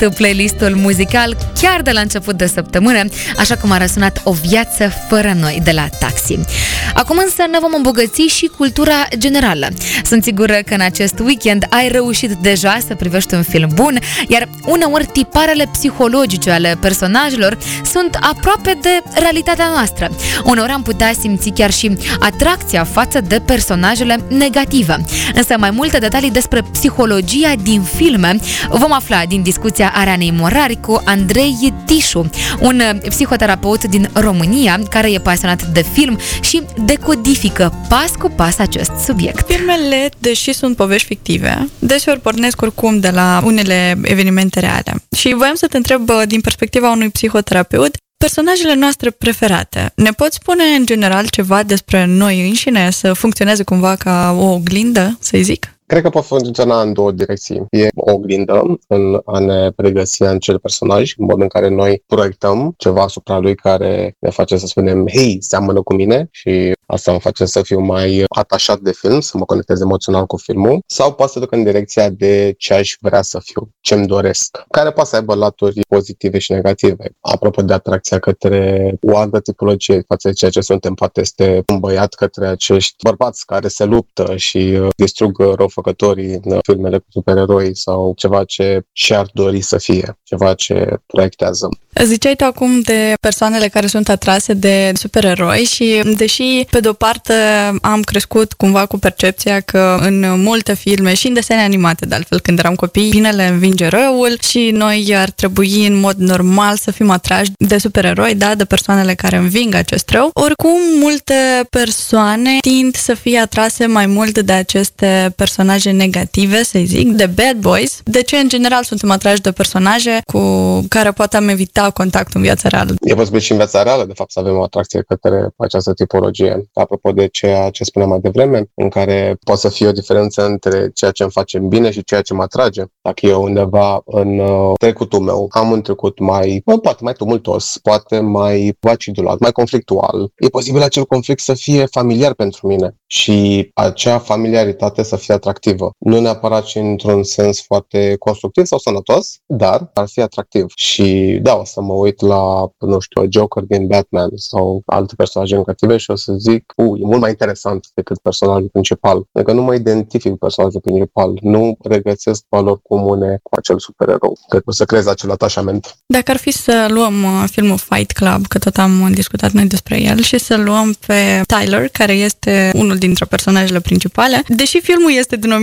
playlistul muzical chiar de la început de săptămână, așa cum a răsunat O viață fără noi de la Taxi. Acum însă ne vom îmbogăți și cultura generală. Sunt sigură că în acest weekend ai reușit deja să privești un film bun, iar uneori tiparele psihologice ale personajelor sunt aproape de realitatea noastră. Uneori am putea simți chiar și atracția față de personajele negative. Însă mai multe detalii despre psihologia din filme vom afla din discuția Aranei Morari cu Andrei Tișu, un psihoterapeut din România care e pasionat de film și decodifică pas cu pas acest subiect. Filmele, deși sunt povești fictive, deseori pornesc oricum de la unele evenimente reale. Și voiam să te întreb, din perspectiva unui psihoterapeut, personajele noastre preferate. Ne poți spune în general ceva despre noi înșine, să funcționeze cumva ca o oglindă, să-i zic? Cred că pot funcționa în două direcții. E o oglindă în a ne regăsi în acel personaj, în modul în care noi proiectăm ceva asupra lui care ne face să spunem, hei, seamănă cu mine, și asta mă face să fiu mai atașat de film, să mă conectez emoțional cu filmul, sau poate să duc în direcția de ce aș vrea să fiu, ce-mi doresc, care poate să aibă laturi pozitive și negative. Apropo de atracția către o altă tipologie față de ceea ce suntem, poate este un băiat către acești bărbați care se luptă și distrug răufăcătorii în filmele cu supereroi, sau ceva ce și-ar dori să fie, ceva ce proiectează. Ziceai tu acum de persoanele care sunt atrase de supereroi și deși pe de-o parte am crescut cumva cu percepția că în multe filme și în desene animate, de altfel, când eram copii, binele învinge răul și noi ar trebui în mod normal să fim atrași de supereroi, da, de persoanele care înving acest rău. Oricum, multe persoane tind să fie atrase mai mult de aceste personaje negative, să zic, de bad boys. De ce în general suntem atrași de personaje cu care poate am evita contactul în viața reală? E posibil și în viața reală, de fapt, să avem o atracție către această tipologie. Apropo de ceea ce spuneam mai devreme, în care poate să fie o diferență între ceea ce îmi face bine și ceea ce mă atrage. Dacă eu undeva în trecutul meu am un trecut poate mai tumultos, poate mai acidulat, mai conflictual, e posibil acel conflict să fie familiar pentru mine și acea familiaritate să fie atractivă. Nu neapărat și într-un sens foarte constructiv sau sănătos, dar ar fi atractiv. Și da, o să mă uit la, nu știu, Joker din Batman sau alte personaje negative și o să zic, e mult mai interesant decât personajul principal. Adică nu mă identific cu personajul principal, nu regăsesc valori comune cu acel supererou. Cred că o să creez acel atașament. Dacă ar fi să luăm filmul Fight Club, că tot am discutat noi despre el, și să luăm pe Tyler, care este unul dintre personajele principale, deși filmul este din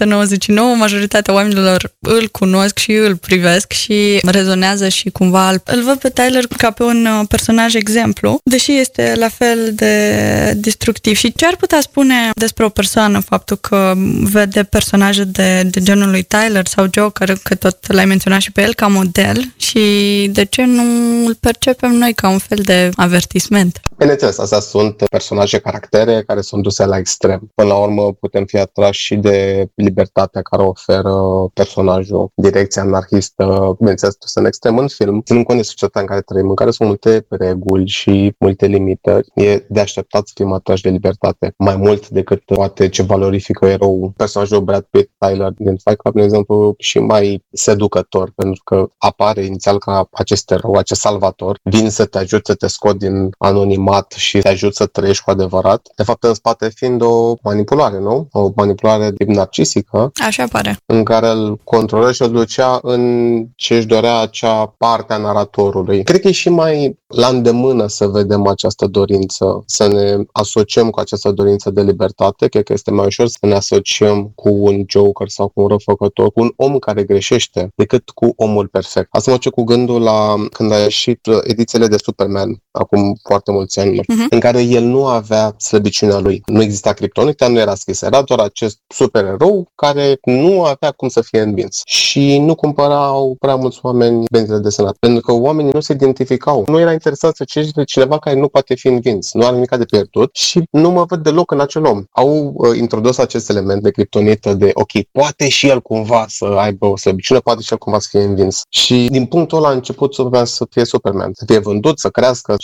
1999, majoritatea oamenilor îl cunosc și îl privesc și rezonează și cumva îl văd pe Tyler ca pe un personaj exemplu, deși este la fel de destructiv. Și ce ar putea spune despre o persoană faptul că vede personaje de genul lui Tyler sau Joker, că tot l-ai menționat și pe el, ca model, și de ce nu îl percepem noi ca un fel de avertisment? Bineînțeles, astea sunt personaje, caractere care sunt duse la extrem. Până la urmă putem fi atrași și de libertatea care oferă personajul, direcția anarhistă, bineînțeles, sunt extrem în film, ținând cont de societatea în care trăim, în care sunt multe reguli și multe limitări, e de așteptat să fim atrași de libertate, mai mult decât poate ce valorifică eroul. Personajul Brad Pitt, Tyler din Fight Club, de exemplu, și mai seducător, pentru că apare inițial ca acest erou, acest salvator, vin să te ajut să te scot din anonimat și te ajut să trăiești cu adevărat. De fapt, în spate fiind o manipulare, nu? O manipulare tip narcisică. Așa pare. În care îl controla și o ducea în ce își dorea acea parte a naratorului. Cred că e și mai la îndemână să vedem această dorință, să ne asociem cu această dorință de libertate. Cred că este mai ușor să ne asociem cu un Joker sau cu un răufăcător, cu un om care greșește, decât cu omul perfect. Asta mă duce cu gândul la când a ieșit edițiile de Superman, acum foarte mulți ani, în care el nu avea slăbiciunea lui. Nu exista criptonita, nu era scris. Era doar acest supererou care nu avea cum să fie învins. Și nu cumpărau prea mulți oameni benzile desenate, pentru că oamenii nu se identificau. Nu era interesat să citești de cineva care nu poate fi învins. Nu are nimic de pierdut și nu mă văd deloc în acel om. Au introdus acest element de criptonită de, ok, poate și el cumva să aibă o slăbiciune, poate și el cumva să fie învins. Și din punctul ăla a început să fie Superman, să fie vândut, să crească.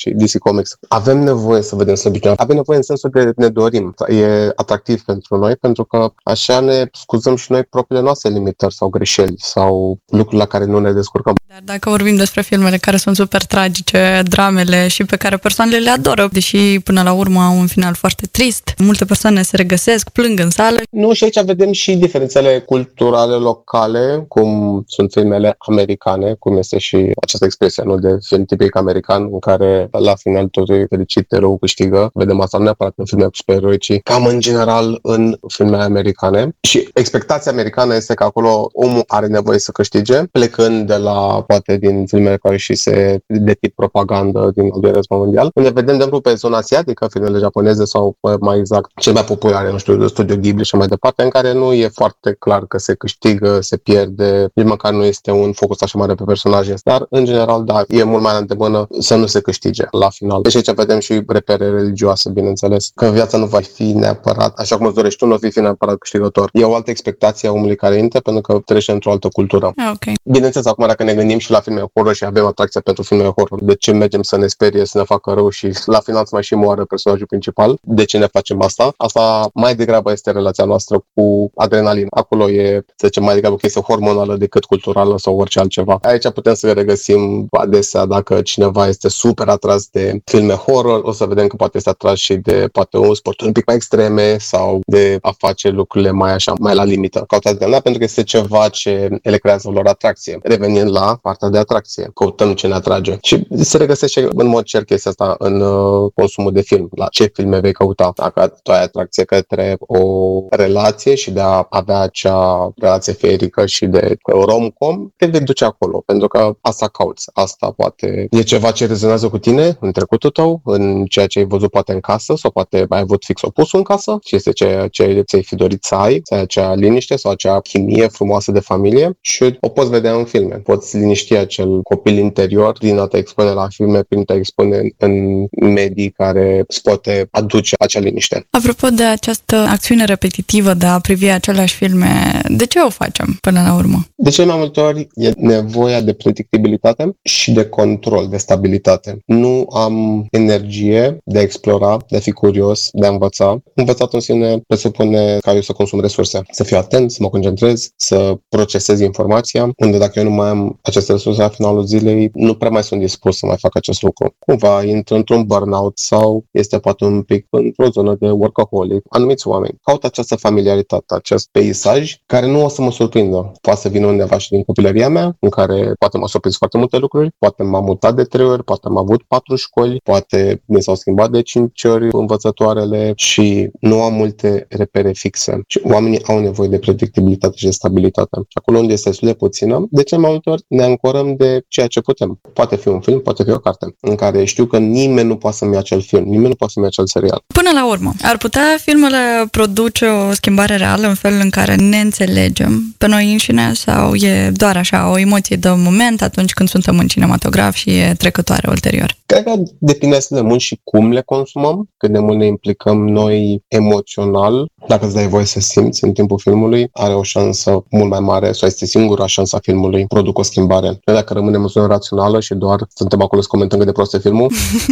și DC Comics. Avem nevoie să vedem slăbiciunea. Avem nevoie în sensul de ne dorim. E atractiv pentru noi, pentru că așa ne scuzăm și noi propriile noastre limitări sau greșeli sau lucruri la care nu ne descurcăm. Dar dacă vorbim despre filmele care sunt super tragice, dramele și pe care persoanele le adoră, deși până la urmă au un final foarte trist, multe persoane se regăsesc, plâng în sală. Nu, și aici vedem și diferențele culturale locale, cum sunt filmele americane, cum este și această expresie, nu, de film tipic american, în care la final totul e fericit, eroul câștigă. Vedem asta nu neapărat în filme supereroi, ci cam în general în filmele americane. Și expectația americană este că acolo omul are nevoie să câștige, plecând de la, poate, din filmele care și se de tip propagandă din al doilea război mondial, unde vedem, de exemplu, pe zona asiatică, filmele japoneze sau, mai exact, cele mai populare, nu știu, de Studio Ghibli și mai departe, în care nu e foarte clar că se câștigă, se pierde, nici măcar nu este un focus așa mare pe personaje, dar, în general, da, e mult mai la îndemână să nu se câștige la final. Deci aici vedem și repere religioase, bineînțeles, că viața nu va fi neapărat, așa cum îți dorești tu, nu o fi neapărat câștigător. E o altă expectație a omului care intră, pentru că trece într-o altă cultură. Okay. Bineînțeles, acum dacă ne gândim și la filme horror și avem atracția pentru filme horror, de ce mergem să ne sperie, să ne facă rău și la final să mai și moară personajul principal? De ce ne facem asta? Asta mai degrabă este relația noastră cu adrenalină. Acolo e, să zicem, mai degrabă o chestie hormonală decât culturală sau orice altceva. Aici putem să regăsim adesea, dacă cineva este super atras de filme horror, o să vedem că poate este atras și de poate un sport un pic mai extreme sau de a face lucrurile mai așa, mai la limită. Cautați de la, pentru că este ceva ce le creează lor atracție. Revenind la partea de atracție, căutăm ce ne atrage. Și se regăsește în mod cer chestia asta în consumul de film. La ce filme vei căuta? Dacă tu ai atracție către o relație și de a avea acea relație ferică și de rom-com, te vei duce acolo, pentru că asta cauți. Asta poate e ceva ce rezonează cu tine în trecutul tău, în ceea ce ai văzut poate în casă sau poate ai avut fix opusul în casă și este ceea ce ți-ai fi dorit să ai acea liniște sau acea chimie frumoasă de familie și o poți vedea în filme. Poți liniști acel copil interior prin a te expune la filme, prin a te expune în medii care îți poate aduce acea liniște. Apropo de această acțiune repetitivă de a privi aceleași filme, de ce o facem până la urmă? De cele mai multe ori e nevoia de predictibilitate și de control, de stabilitate. Nu am energie de a explora, de a fi curios, de a învăța. Învățat în sine presupune ca eu să consum resurse, să fiu atent, să mă concentrez, să procesez informația, unde dacă eu nu mai am aceste resurse la finalul zilei, nu prea mai sunt dispus să mai fac acest lucru. Cumva intră într-un burnout sau este poate un pic într-o zonă de workaholic. Anumiți oameni caută această familiaritate, acest peisaj care nu o să mă surprindă. Poate să vină undeva și din copilăria mea, în care poate m-a surprins foarte multe lucruri, poate m-am mutat de 3 ori, poate am avut 4 școli, poate mi s-au schimbat de 5 ori învățătoarele și nu am multe repere fixe. Și oamenii au nevoie de predictibilitate și de stabilitate. Și acolo unde este destul de puțină, de ce mai multe ori ne ancorăm de ceea ce putem. Poate fi un film, poate fi o carte, în care știu că nimeni nu poate să-mi ia acel film, nimeni nu poate să-mi ia acel serial. Până la urmă, ar putea filmele produce o schimbare reală în felul în care ne înțelegem pe noi înșine sau e doar așa o emoție de moment atunci când suntem în cinematograf și e trecătoare ulterior? Cred că depinde de mult și cum le consumăm, cât de mult ne implicăm noi emoțional. Dacă îți dai voie să simți în timpul filmului, are o șansă mult mai mare sau este singura șansă a filmului, produc o schimbare. Noi dacă rămânem în zonă rațională și doar suntem acolo să comentăm cât de prost e filmul,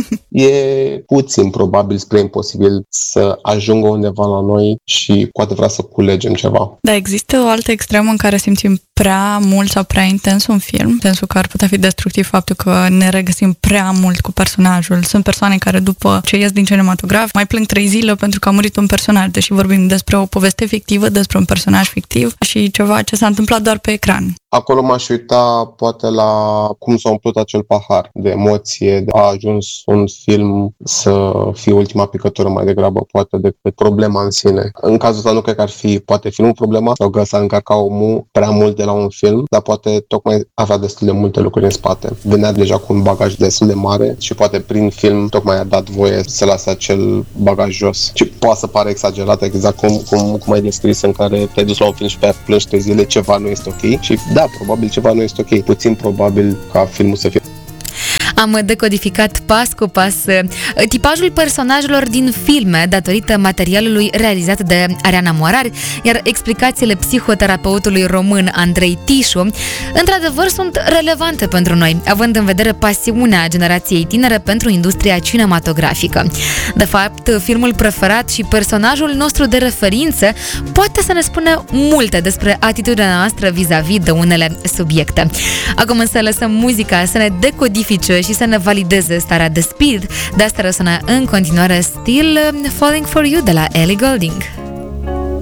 e puțin probabil spre imposibil să ajungă undeva la noi și cu adevărat să culegem ceva. Da, există o altă extremă în care simțim prea mult sau prea intens un film, pentru că ar putea fi destructiv faptul că ne regăsim prea mult cu personajul. Sunt persoane care după ce ies din cinematograf mai plâng 3 zile pentru că a murit un personaj, deși vorbim despre o poveste fictivă, despre un personaj fictiv și ceva ce s-a întâmplat doar pe ecran. Acolo m-aș uita poate la cum s-a umplut acel pahar de emoție, a ajuns un film să fie ultima picătură mai degrabă poate decât problema în sine. În cazul ăsta nu cred că ar fi poate filmul problema sau că s-a încărcat omul prea mult de la un film, dar poate tocmai avea destul de multe lucruri în spate. Venea deja cu un bagaj destul de mare și poate prin film tocmai a dat voie să lase acel bagaj jos. Și poate să pare exagerat, exact cum ai descris, în care te-ai dus la un film și pe aia plângi 3 zile, ceva nu este ok. Și da, probabil ceva nu este ok. Puțin probabil ca filmul să fie. Am decodificat pas cu pas tipajul personajelor din filme datorită materialului realizat de Ariana Morar, iar explicațiile psihoterapeutului român Andrei Tișu într-adevăr sunt relevante pentru noi, având în vedere pasiunea generației tinere pentru industria cinematografică. De fapt, filmul preferat și personajul nostru de referință poate să ne spună multe despre atitudinea noastră vis-a-vis de unele subiecte. Acum însă lăsăm muzica să ne decodifice și să ne valideze starea de spirit. De asta răsună în continuare Still Falling For You de la Ellie Goulding.